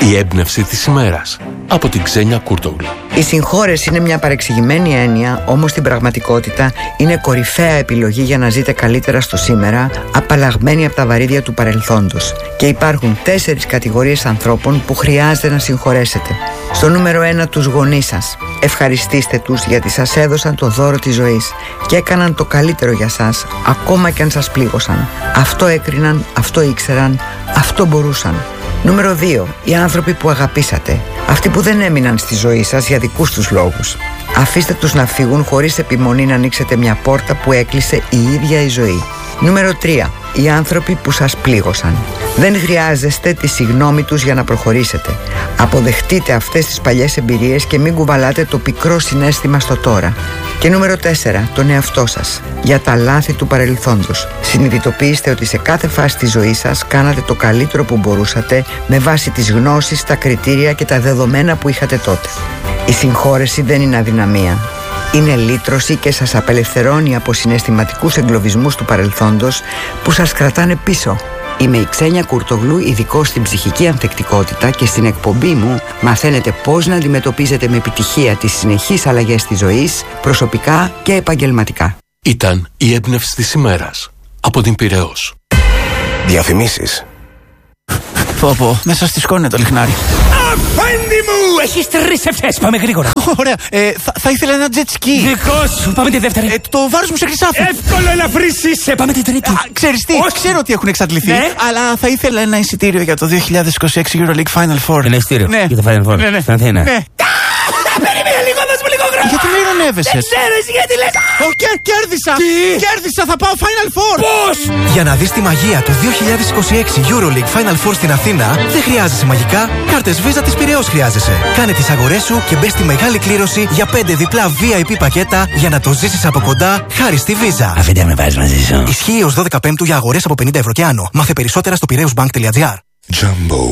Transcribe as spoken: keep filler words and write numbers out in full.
Η έμπνευση της ημέρας από την Ξένια Κούρτογλου. Η συγχώρεση είναι μια παρεξηγημένη έννοια, όμως στην πραγματικότητα είναι κορυφαία επιλογή για να ζείτε καλύτερα στο σήμερα, απαλλαγμένοι από τα βαρύδια του παρελθόντος. Και υπάρχουν τέσσερις κατηγορίες ανθρώπων που χρειάζεται να συγχωρέσετε. Στο νούμερο ένα, τους γονείς σας. Ευχαριστήστε τους γιατί σας έδωσαν το δώρο της ζωής και έκαναν το καλύτερο για σας, ακόμα και αν σας πλήγωσαν. Αυτό έκριναν, αυτό ήξεραν, αυτό μπορούσαν. Νούμερο δύο. Οι άνθρωποι που αγαπήσατε. Αυτοί που δεν έμειναν στη ζωή σας για δικούς τους λόγους. Αφήστε τους να φύγουν χωρίς επιμονή να ανοίξετε μια πόρτα που έκλεισε η ίδια η ζωή. Νούμερο τρία. Οι άνθρωποι που σας πλήγωσαν. Δεν χρειάζεστε τη συγνώμη τους για να προχωρήσετε. Αποδεχτείτε αυτές τις παλιές εμπειρίες και μην κουβαλάτε το πικρό συναίσθημα στο τώρα. Και νούμερο τέσσερα. Τον εαυτό σας. Για τα λάθη του παρελθόντος. Συνειδητοποιήστε ότι σε κάθε φάση της ζωής σας κάνατε το καλύτερο που μπορούσατε με βάση τις γνώσεις, τα κριτήρια και τα δεδομένα που είχατε τότε. Η συγχώρεση δεν είναι αδυναμία. Είναι λύτρωση και σας απελευθερώνει από συναισθηματικούς εγκλωβισμούς του παρελθόντος που σας κρατάνε πίσω. Είμαι η Ξένια Κούρτογλου, ειδικός στην ψυχική ανθεκτικότητα, και στην εκπομπή μου μαθαίνετε πώς να αντιμετωπίζετε με επιτυχία τις συνεχείς αλλαγές της ζωής, προσωπικά και επαγγελματικά. Ήταν η έμπνευση της ημέρας από την Πειραιώς. Διαφημίσεις. Πω πω, μέσα στη σκόνη το λιχνάρι. Αφέντη μου! Έχεις τρεις ευχές, πάμε γρήγορα. Ωραία, ε, θα, θα ήθελα ένα jet ski. Δικό σου, πάμε τη δεύτερη. Ε, το βάρος μου σε χρυσάφι. Εύκολο, ελαφρύς είσαι, πάμε την τρίτη. Α, ξέρεις τι, Όχι. ξέρω ότι έχουν εξαντληθεί, Ναι. αλλά θα ήθελα ένα εισιτήριο για το δύο χιλιάδες είκοσι έξι EuroLeague Final Four. Ένα εισιτήριο Ναι. για το Final Four. Ναι, ναι. Στην Αθήνα. Ναι. Περίμενε λίγο, δώσ' μου λίγο χρόνο. Γιατί με ειρωνεύεσαι? Δεν ξέρω εσύ γιατί λες. Ω, κέρ- κέρδισα! Τι? Κέρδισα, θα πάω Final Four! Πώς? Για να δεις τη μαγεία του δύο χιλιάδες είκοσι έξι EuroLeague Final Four στην Αθήνα, δεν χρειάζεσαι μαγικά, κάρτες Visa της Πειραιώς χρειάζεσαι. Κάνε τις αγορές σου και μπες στη μεγάλη κλήρωση για πέντε διπλά βι άι πι πακέτα για να το ζήσεις από κοντά χάρη στη Visa. Αφήντε με πας μαζί σου. Ισχύει ως δώδεκα Πέμπτου για αγορές από πενήντα ευρώ και άνω. Μάθε περισσότερα στο πειραιώσμπανκ τελεία τζι άρ. Jumbo.